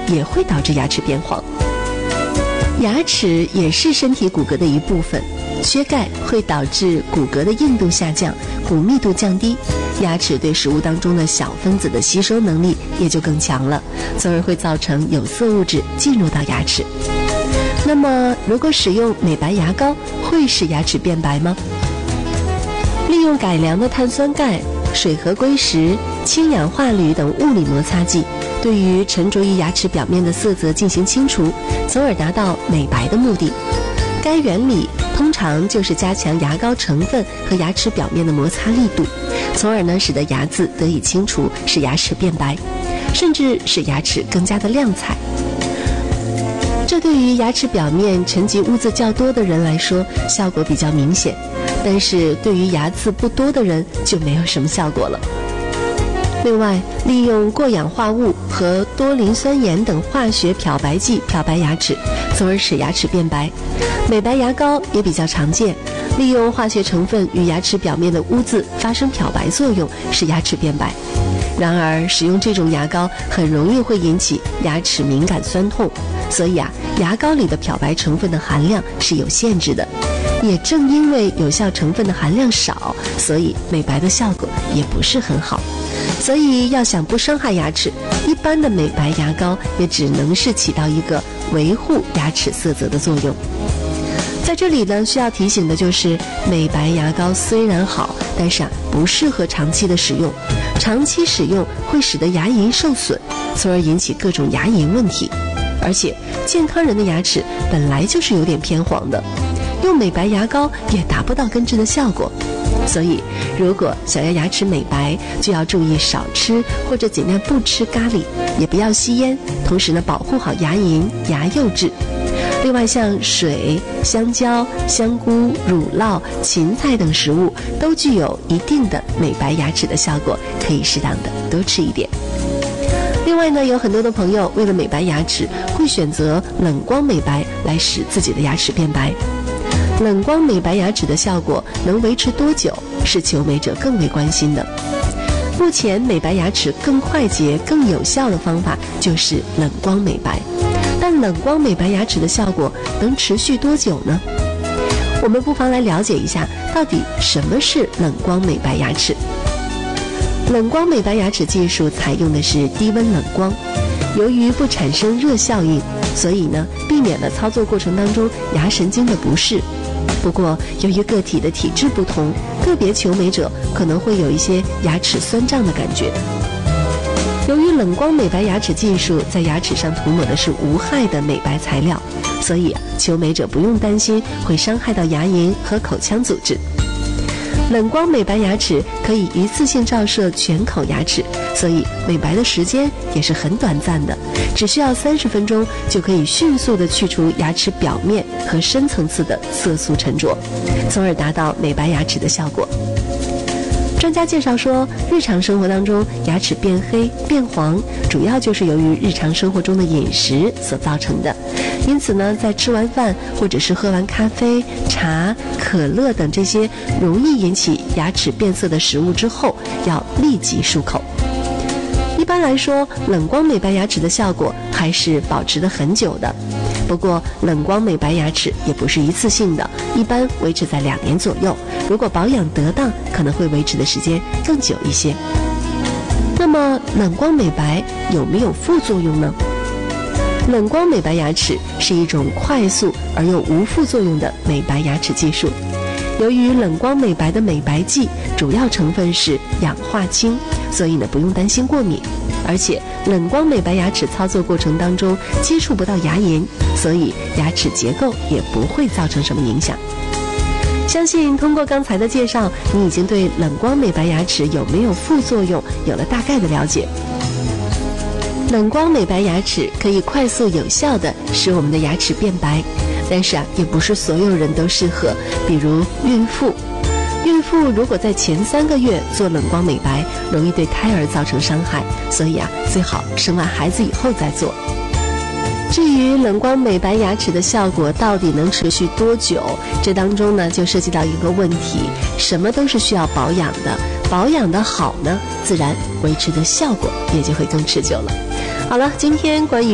也会导致牙齿变黄。牙齿也是身体骨骼的一部分，缺钙会导致骨骼的硬度下降，骨密度降低，牙齿对食物当中的小分子的吸收能力也就更强了，从而会造成有色物质进入到牙齿。那么如果使用美白牙膏会使牙齿变白吗？利用改良的碳酸钙、水合硅石、氢氧化铝等物理摩擦剂，对于沉着于牙齿表面的色泽进行清除，从而达到美白的目的。该原理通常就是加强牙膏成分和牙齿表面的摩擦力度，从而呢使得牙渍得以清除，使牙齿变白，甚至使牙齿更加的亮彩。这对于牙齿表面沉积污渍较多的人来说效果比较明显，但是对于牙渍不多的人就没有什么效果了。另外，利用过氧化物和多磷酸盐等化学漂白剂漂白牙齿，从而使牙齿变白。美白牙膏也比较常见，利用化学成分与牙齿表面的污渍发生漂白作用，使牙齿变白。然而，使用这种牙膏很容易会引起牙齿敏感酸痛，所以牙膏里的漂白成分的含量是有限制的。也正因为有效成分的含量少，所以美白的效果也不是很好。所以要想不伤害牙齿，一般的美白牙膏也只能是起到一个维护牙齿色泽的作用。在这里呢，需要提醒的就是，美白牙膏虽然好，但是不适合长期的使用。长期使用会使得牙龈受损，从而引起各种牙龈问题。而且健康人的牙齿本来就是有点偏黄的，用美白牙膏也达不到根治的效果。所以如果想要牙齿美白，就要注意少吃或者尽量不吃咖喱，也不要吸烟，同时呢保护好牙龈、牙釉质。另外像水、香蕉、香菇、乳酪、芹菜等食物都具有一定的美白牙齿的效果，可以适当的多吃一点。另外呢，有很多的朋友为了美白牙齿，会选择冷光美白来使自己的牙齿变白。冷光美白牙齿的效果能维持多久，是求美者更为关心的。目前美白牙齿更快捷、更有效的方法就是冷光美白。但冷光美白牙齿的效果能持续多久呢？我们不妨来了解一下，到底什么是冷光美白牙齿。冷光美白牙齿技术采用的是低温冷光，由于不产生热效应，所以呢，避免了操作过程当中牙神经的不适。不过，由于个体的体质不同，个别求美者可能会有一些牙齿酸胀的感觉。由于冷光美白牙齿技术在牙齿上涂抹的是无害的美白材料，所以求美者不用担心会伤害到牙龈和口腔组织。冷光美白牙齿可以一次性照射全口牙齿，所以美白的时间也是很短暂的，只需要30分钟就可以迅速的去除牙齿表面和深层次的色素沉着，从而达到美白牙齿的效果。专家介绍说，日常生活当中牙齿变黑变黄，主要就是由于日常生活中的饮食所造成的。因此呢，在吃完饭或者是喝完咖啡、茶、可乐等这些容易引起牙齿变色的食物之后，要立即漱口。一般来说，冷光美白牙齿的效果还是保持得很久的。不过，冷光美白牙齿也不是一次性的，一般维持在2年左右。如果保养得当，可能会维持的时间更久一些。那么，冷光美白有没有副作用呢？冷光美白牙齿是一种快速而又无副作用的美白牙齿技术。由于冷光美白的美白剂主要成分是氧化氢，所以呢不用担心过敏。而且冷光美白牙齿操作过程当中接触不到牙龈，所以牙齿结构也不会造成什么影响。相信通过刚才的介绍，你已经对冷光美白牙齿有没有副作用有了大概的了解。冷光美白牙齿可以快速有效地使我们的牙齿变白，但是也不是所有人都适合，比如孕妇。孕妇如果在前3个月做冷光美白，容易对胎儿造成伤害，所以最好生完孩子以后再做。至于冷光美白牙齿的效果到底能持续多久，这当中呢就涉及到一个问题，什么都是需要保养的，保养的好呢，自然维持的效果也就会更持久了。好了，今天关于